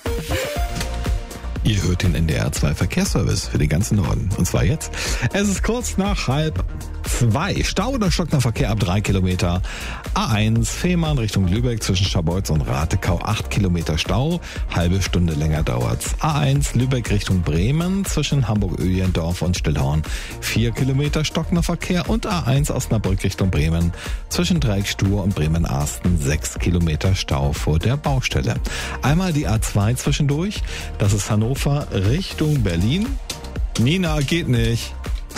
Ihr hört den NDR 2 Verkehrsservice für den ganzen Norden. Und zwar jetzt. Es ist kurz nach 1:30. Stau oder stockender Verkehr ab 3 Kilometer. A1 Fehmarn Richtung Lübeck zwischen Scharbeutz und Ratekau 8 Kilometer Stau. Halbe Stunde länger dauert's. A1 Lübeck Richtung Bremen zwischen Hamburg-Öhlendorf und Stillhorn 4 Kilometer stockender Verkehr. Und A1 Osnabrück Richtung Bremen zwischen Dreieckstuhr und Bremen-Arsten 6 Kilometer Stau vor der Baustelle. Einmal die A2 zwischendurch. Das ist Hannover Richtung Berlin. Nina, geht nicht.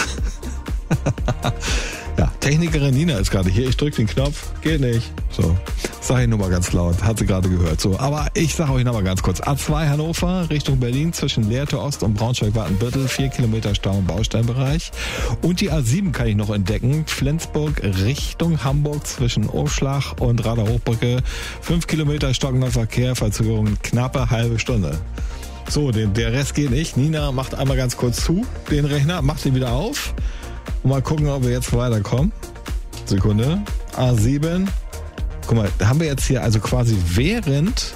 Ja, Technikerin Nina ist gerade hier. Ich drücke den Knopf. Geht nicht. So, sag ich nur mal ganz laut. Hat sie gerade gehört. So, aber ich sage euch noch mal ganz kurz. A2 Hannover Richtung Berlin zwischen Lehrte Ost und Braunschweig-Wartenbüttel 4 Kilometer Stau im Bausteinbereich. Und die A7 kann ich noch entdecken. Flensburg Richtung Hamburg zwischen Urschlag und Rader-Hochbrücke 5 Kilometer stockender Verkehr. Verzögerung knappe halbe Stunde. So, der Rest geht nicht. Nina macht einmal ganz kurz zu, den Rechner, macht ihn wieder auf. Und mal gucken, ob wir jetzt weiterkommen. Sekunde. A7. Guck mal, da haben wir jetzt hier also quasi während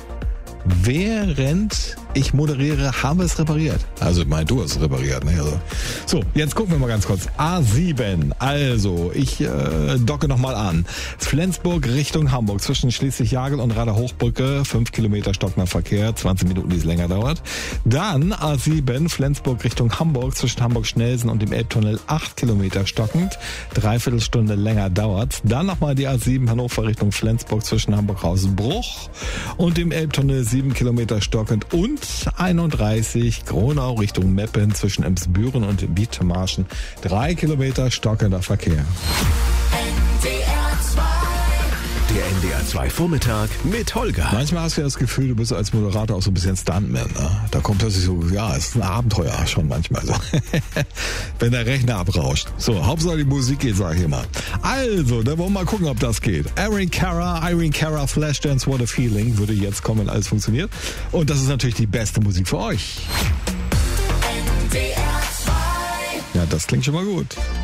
ich moderiere, haben wir es repariert. Also, ich meine, du hast es repariert. Ne? Also. So, jetzt gucken wir mal ganz kurz. A7, also, ich docke nochmal an. Flensburg Richtung Hamburg zwischen Schleswig-Jagel und Rader-Hochbrücke, 5 Kilometer stockender Verkehr, 20 Minuten, die es länger dauert. Dann A7, Flensburg Richtung Hamburg zwischen Hamburg-Schnelsen und dem Elbtunnel 8 Kilometer stockend, 3/4 Stunde länger dauert. Dann nochmal die A7 Hannover Richtung Flensburg zwischen Hamburg-Hausenbruch und dem Elbtunnel 7 Kilometer stockend und 31 Gronau Richtung Meppen zwischen Emsbüren und Wiedemarschen 3 Kilometer stockender Verkehr. Der NDR 2 Vormittag mit Holger. Manchmal hast du ja das Gefühl, du bist als Moderator auch so ein bisschen Stuntman. Ne? Da kommt plötzlich so, ja, es ist ein Abenteuer schon manchmal so. Wenn der Rechner abrauscht. So, Hauptsache die Musik geht, sag ich mal. Also, da wollen wir mal gucken, ob das geht. Irene Cara, Flashdance, What a Feeling würde jetzt kommen, wenn alles funktioniert. Und das ist natürlich die beste Musik für euch. NDR 2. Ja, das klingt schon mal gut.